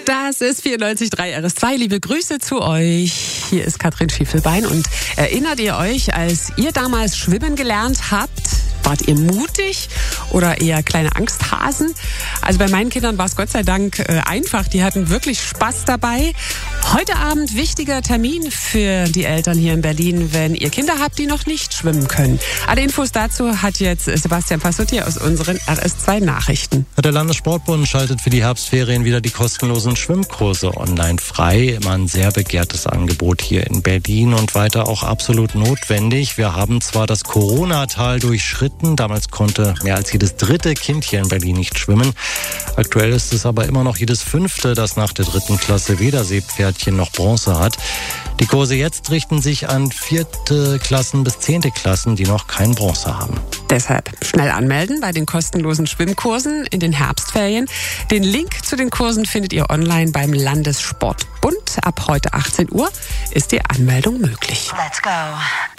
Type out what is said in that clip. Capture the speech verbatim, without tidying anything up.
Das ist vierundneunzig Komma drei R S zwei. Liebe Grüße zu euch. Hier ist Katrin Schiefelbein. Und erinnert ihr euch, als ihr damals schwimmen gelernt habt, wart ihr mutig oder eher kleine Angsthasen? Also bei meinen Kindern war es Gott sei Dank äh, einfach. Die hatten wirklich Spaß dabei. Heute Abend wichtiger Termin für die Eltern hier in Berlin, wenn ihr Kinder habt, die noch nicht schwimmen können. Alle Infos dazu hat jetzt Sebastian Passotti aus unseren R S zwei Nachrichten. Der Landessportbund schaltet für die Herbstferien wieder die kostenlosen Schwimmkurse online frei. Immer ein sehr begehrtes Angebot hier in Berlin und weiter auch absolut notwendig. Wir haben zwar das Corona-Tal durchschritten. Damals konnte mehr als jedes dritte Kind hier in Berlin nicht schwimmen. Aktuell ist es aber immer noch jedes fünfte, das nach der dritten Klasse weder Seepferdchen noch Bronze hat. Die Kurse jetzt richten sich an vierte Klassen bis zehnte Klassen, die noch kein Bronze haben. Deshalb schnell anmelden bei den kostenlosen Schwimmkursen in den Herbstferien. Den Link zu den Kursen findet ihr online beim Landessportbund. Ab heute achtzehn Uhr ist die Anmeldung möglich. Let's go.